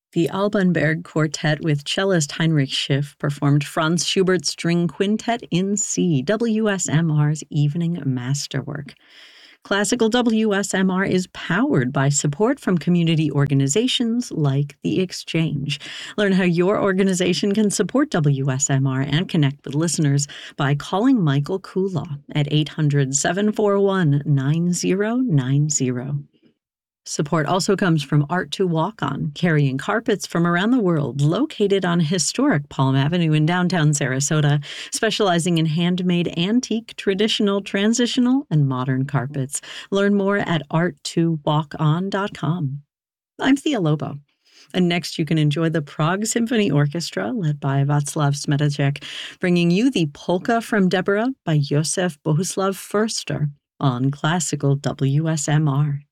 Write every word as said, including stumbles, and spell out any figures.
The Albanberg Quartet with cellist Heinrich Schiff performed Franz Schubert's String Quintet in C, W S M R's evening masterwork. Classical W S M R is powered by support from community organizations like The Exchange. Learn how your organization can support W S M R and connect with listeners by calling Michael Kulaw at eight hundred, seven four one, nine zero nine zero. Support also comes from Art to Walk On, carrying carpets from around the world, located on historic Palm Avenue in downtown Sarasota, specializing in handmade, antique, traditional, transitional, and modern carpets. Learn more at art to walk on dot com. I'm Thea Lobo. And next you can enjoy the Prague Symphony Orchestra, led by Václav Smetacek, bringing you the Polka from Deborah by Josef Bohuslav Förster on Classical W S M R.